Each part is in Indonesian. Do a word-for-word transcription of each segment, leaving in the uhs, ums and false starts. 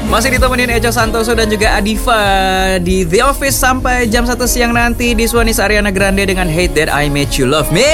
Masih ditemenin Echo Santoso dan juga Adifa di The Office sampai jam satu siang nanti. This one is Ariana Grande dengan Hate That I Made You Love Me.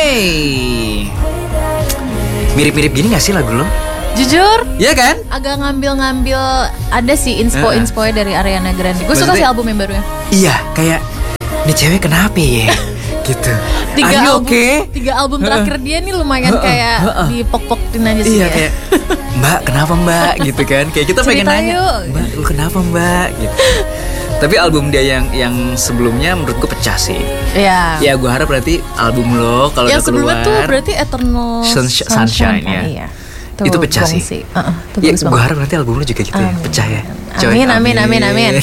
Mirip-mirip gini gak sih lagu lo? Jujur? Iya kan? Agak ngambil-ngambil. Ada sih inspo-inspo dari Ariana Grande. Gue suka sih album yang barunya. Iya, kayak nih cewek kenapa ya? Gitu. Tiga Are you album, okay? Tiga album terakhir dia nih lumayan kayak dipok-pokin aja sih. Iya, ya. kayak Mbak kenapa Mbak gitu kan? Kayak kita pengen Cerita nanya, yuk. Mbak lu kenapa Mbak gitu. Tapi album dia yang yang sebelumnya menurut gue pecah sih. Iya. Ya gue harap berarti album lo kalau udah keluar. Yang sebelumnya tuh berarti Eternal Sunshine, Sunshine, Sunshine kan? ya. Iya. Tuh, itu pecah sih. sih. Uh-uh, Ya gue harap nanti album lo juga gitu ya, pecah ya. Coy, amin, amin, amin, amin.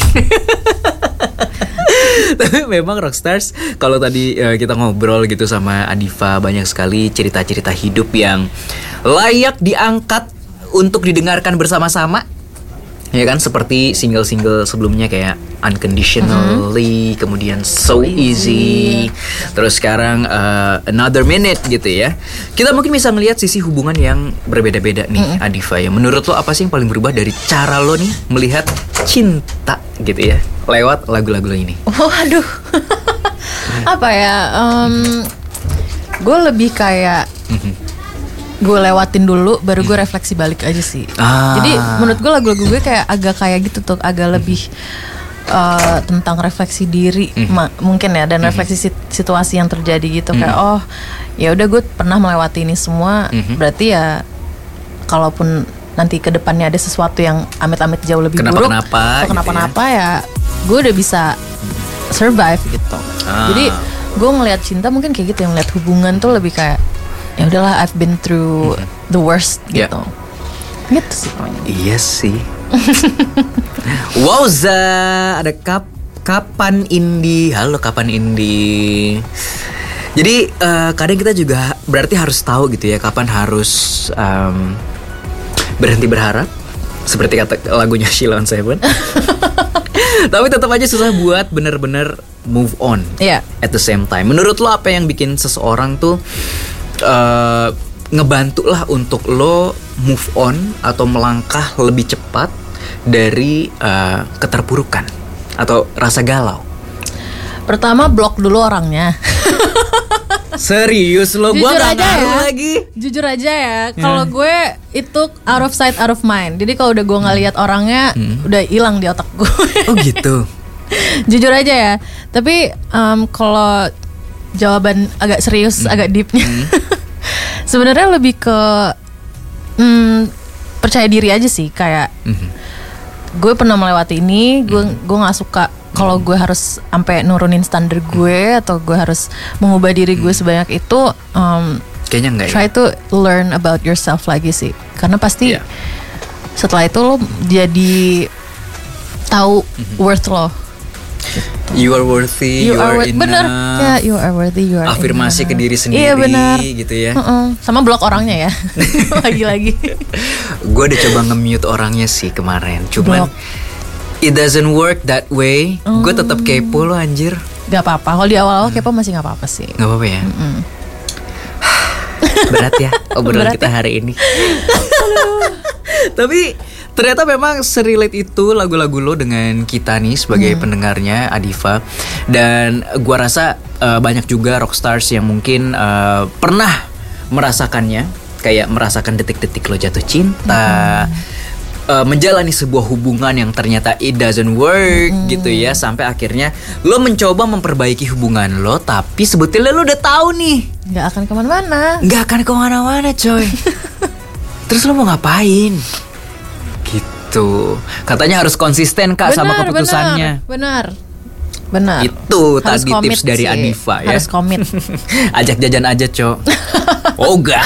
Tapi memang Rockstars, kalau tadi uh, kita ngobrol gitu sama Adifa, banyak sekali cerita-cerita hidup yang layak diangkat untuk didengarkan bersama-sama. Ya kan, seperti single-single sebelumnya kayak Unconditionally, mm-hmm. kemudian So Easy, terus sekarang uh, Another Minute gitu ya. Kita mungkin bisa melihat sisi hubungan yang berbeda-beda nih, mm-hmm. Adifa ya. Menurut lo apa sih yang paling berubah dari cara lo nih melihat cinta gitu ya lewat lagu-lagu lo ini? Oh aduh. Apa ya, um, gue lebih kayak mm-hmm. gue lewatin dulu baru gue refleksi balik aja sih. Ah. Jadi menurut gue lagu-lagu gue kayak agak kayak gitu tuh, agak lebih uh, tentang refleksi diri mm. ma- mungkin ya, dan refleksi sit- situasi yang terjadi gitu. Mm. Kayak oh ya udah gue pernah melewati ini semua, mm-hmm. berarti ya kalaupun nanti ke depannya ada sesuatu yang amit-amit jauh lebih kenapa, buruk kenapa, atau gitu kenapa-napa ya, ya gue udah bisa survive gitu. Ah. Jadi gue ngelihat cinta mungkin kayak gitu, yang ngelihat hubungan tuh lebih kayak ya udahlah, I've been through mm-hmm. the worst gitu. Yeah. Gitu sih pokoknya. Iya sih. Wowza, ada kap kapan Indi. Halo kapan Indi. Jadi uh, kadang kita juga berarti harus tahu gitu ya kapan harus um, berhenti berharap, seperti kata lagunya Sheila on Seven. Tapi tetap aja susah buat bener-bener move on. Yeah. At the same time, menurut lo apa yang bikin seseorang tuh Uh, ngebantu lah untuk lo move on atau melangkah lebih cepat dari uh, keterpurukan atau rasa galau? Pertama, blok dulu orangnya. Serius lo? Gue gak ngaruh ya, lagi. Jujur aja ya, kalau hmm. gue itu out of sight out of mind. Jadi kalau udah gue ngeliat hmm. orangnya hmm. udah hilang di otak gue. Oh gitu. Jujur aja ya. Tapi um, kalau jawaban agak serius, hmm. agak deepnya, hmm. sebenarnya lebih ke hmm, percaya diri aja sih. Kayak hmm. gue pernah melewati ini, gue hmm. gue nggak suka kalau hmm. gue harus sampai nurunin standar gue, atau gue harus mengubah diri gue hmm. sebanyak itu. Um, Kayaknya enggak. Try ya? to learn about yourself lagi sih, karena pasti yeah. setelah itu lo jadi tahu hmm. worth lo. You are worthy, you, you are, are enough. Bener, ya, you are worthy, you are afirmasi enough. ke diri sendiri, iya, bener. Gitu ya. Uh-uh. Sama blok orangnya ya. Lagi-lagi. Gue udah coba nge-mute orangnya sih kemarin, cuman blok. It doesn't work that way. Oh. Gue tetap kepo lo anjir. Gak apa-apa, kalau di awal-awal kepo masih gak apa-apa sih. Gak apa-apa ya. Berat ya obrolan kita hari ini. Tapi ternyata memang serelate itu lagu-lagu lo dengan kita nih sebagai hmm. pendengarnya, Adifa. Dan gua rasa uh, banyak juga rockstars yang mungkin uh, pernah merasakannya, kayak merasakan detik-detik lo jatuh cinta, hmm. uh, menjalani sebuah hubungan yang ternyata it doesn't work hmm. gitu ya, sampai akhirnya lo mencoba memperbaiki hubungan lo, tapi sebetulnya lo udah tahu nih nggak akan kemana-mana, nggak akan kemana-mana coy. Terus lo mau ngapain? Gitu. Katanya harus konsisten kak benar, sama keputusannya. Benar, benar. Itu harus tadi tips dari sih. Adifa ya. Harus komit. Ajak jajan aja cok. Ogah.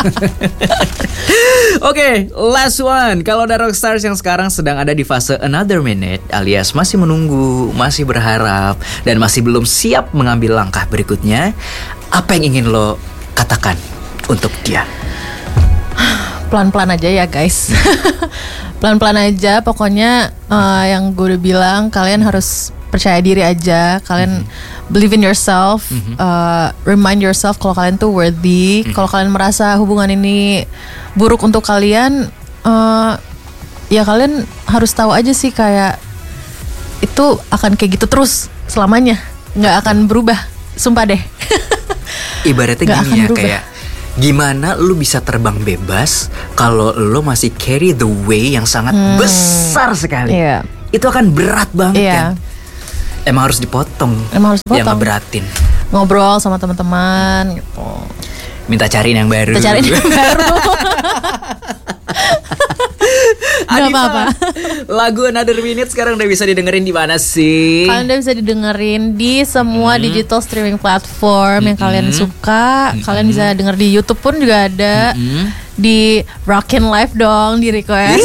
Oke, okay, last one. Kalau ada rockstars yang sekarang sedang ada di fase another minute, alias masih menunggu, masih berharap, dan masih belum siap mengambil langkah berikutnya, apa yang ingin lo katakan untuk dia? Pelan-pelan aja ya guys. Pelan-pelan aja. Pokoknya uh, yang gue udah bilang, kalian harus percaya diri aja. Kalian mm-hmm. believe in yourself, mm-hmm. uh, remind yourself kalau kalian tuh worthy. Mm-hmm. Kalau kalian merasa hubungan ini buruk untuk kalian, uh, ya kalian harus tahu aja sih kayak itu akan kayak gitu terus selamanya, nggak akan berubah, sumpah deh. Ibaratnya Nggak gini akan ya, berubah. kayak gimana lu bisa terbang bebas kalau lu masih carry the way yang sangat besar sekali. Iya. Itu akan berat banget Iya. kan. Emang harus dipotong. Emang harus Yang dipotong. ngeberatin. Ngobrol sama teman-teman gitu. Minta cariin yang baru. Kita cari yang baru. Gak Adifa, apa-apa. lagu Another Minute sekarang udah bisa didengerin di mana sih? Kalian udah bisa didengerin di semua digital streaming platform yang kalian suka. Kalian bisa denger di YouTube pun juga ada. Di Rockin' Live dong, di request.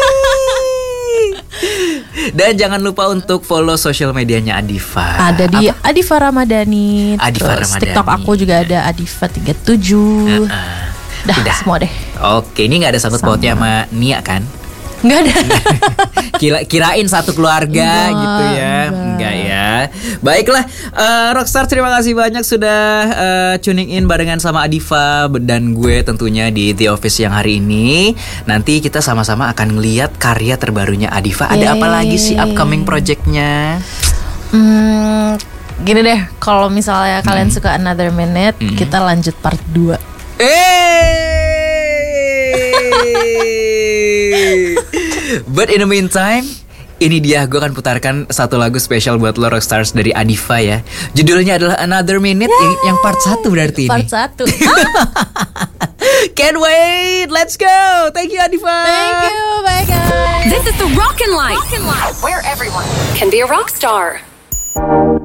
Dan jangan lupa untuk follow sosial medianya Adifa. Ada di Apa? Adifa Ramadhani. Adifa Terus Ramadhani. TikTok aku juga ada Adifa tiga puluh tujuh. Uh, Dah, udah. semua deh. Oke, ini nggak ada sangkut pautnya sama Nia kan? Nggak ada. Kira kirain satu keluarga Enggak, gitu ya. enggak. Enggak ya. Baiklah, eh, Rockstar terima kasih banyak sudah eh, tuning in barengan sama Adifa dan gue tentunya di The Office yang hari ini. Nanti kita sama-sama akan ngeliat karya terbarunya Adifa. Ada apa lagi sih upcoming projectnya? Hmm, gini deh, kalau misalnya kalian suka Another Minute, kita lanjut part dua. Eh. But in the meantime, ini dia gue akan putarkan satu lagu spesial buat lo Rockstars dari Adifa ya. Judulnya adalah Another Minute yang, yang part satu berarti Part ini. satu. Can't wait, let's go. Thank you Adifa. Thank you, bye guys. This is the Rockin' Life, where everyone can be a rock star.